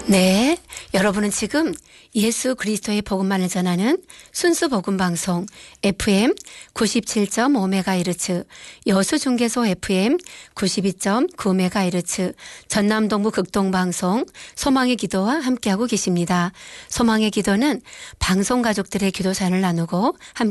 네, 여러분은 지금 예수 그리스도의 복음만을 전하는 순수 복음 방송 FM 97.5MHz, 여수중개소 FM 92.9MHz, 전남동부 극동방송 소망의 기도와 함께하고 계십니다. 소망의 기도는 방송 가족들의 기도 사연을 나누고 함께